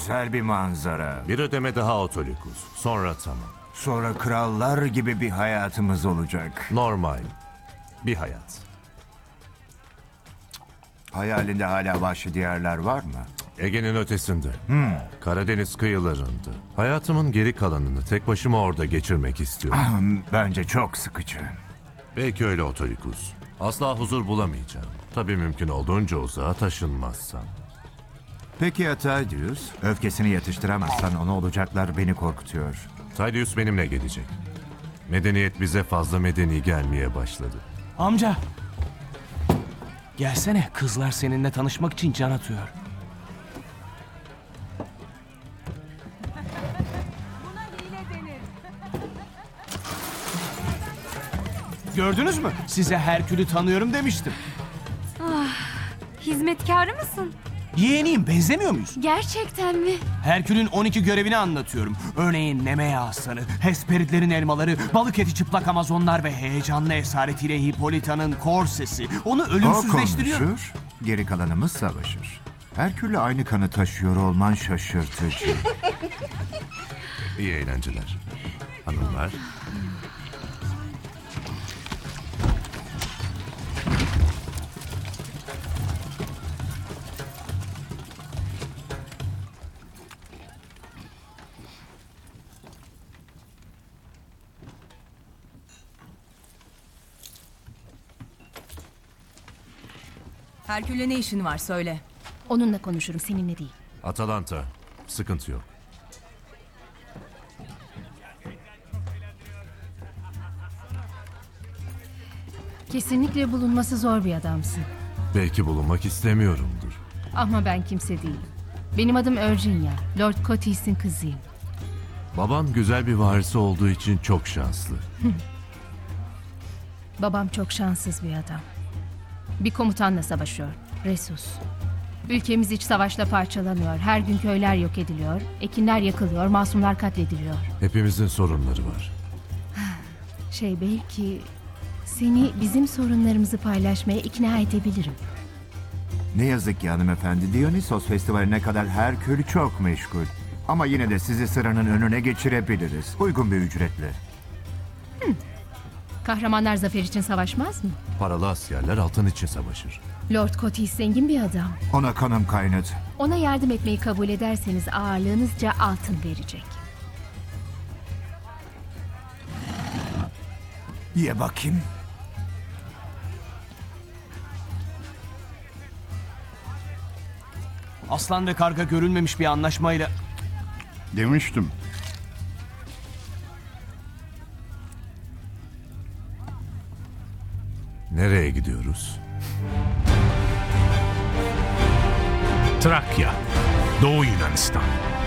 güzel bir manzara. Bir ödeme daha Autolycus. Sonra tamam. Sonra krallar gibi bir hayatımız olacak. Normal. Bir hayat. Hayalinde hala vahşi diyarlar var mı? Ege'nin ötesinde. Karadeniz kıyılarında. Hayatımın geri kalanını tek başıma orada geçirmek istiyorum. Bence çok sıkıcı. Belki öyle Autolycus. Asla huzur bulamayacağım. Tabii mümkün olduğunca uzağa taşınmazsam. Peki ya Tydeus? Öfkesini yatıştıramazsan ona olacaklar beni korkutuyor. Tydeus benimle gelecek. Medeniyet bize fazla medeni gelmeye başladı. Amca. Gelsene, kızlar seninle tanışmak için can atıyor. Gördünüz mü? Size Herkül'ü tanıyorum demiştim. Hizmetkarı mısın? Yeğeniyim, benzemiyor muyuz? Gerçekten mi? Herkül'ün 12 görevini anlatıyorum. Örneğin Nemea aslanı, Hesperidlerin elmaları, balık eti çıplak Amazonlar ve heyecanlı esaretiyle Hippolyta'nın korsesi. Onu O ölümsüzleştiriyor. konuşur, geri kalanımız savaşır. Herkül'le aynı kanı taşıyor olman şaşırtıcı. İyi eğlenceler. Hanımlar. Herkül'le ne işin var söyle. Onunla konuşurum, seninle değil. Atalanta. Sıkıntı yok. Kesinlikle bulunması zor bir adamsın. Belki bulunmak istemiyorumdur. Ama ben kimse değilim. Benim adım Virginia, Lord Cotis'in kızıyım. Baban güzel bir varisi olduğu için çok şanslı. Babam çok şanssız bir adam. Bir komutanla savaşıyor, Resus. Ülkemiz iç savaşla parçalanıyor. Her gün köyler yok ediliyor, ekinler yakılıyor, masumlar katlediliyor. Hepimizin sorunları var. Belki seni bizim sorunlarımızı paylaşmaya ikna edebilirim. Ne yazık ki hanımefendi, Dionysos Festivali'ne kadar Herkül çok meşgul. Ama yine de sizi sıranın önüne geçirebiliriz. Uygun bir ücretle. Kahramanlar zafer için savaşmaz mı? Paralı askerler altın için savaşır. Lord Cotis zengin bir adam. Ona kanım kaynadı. Ona yardım etmeyi kabul ederseniz ağırlığınızca altın verecek. Ye bakayım. Aslan ve karga görülmemiş bir anlaşmayla... Demiştim. Nereye gidiyoruz? Trakya, Doğu Yunanistan.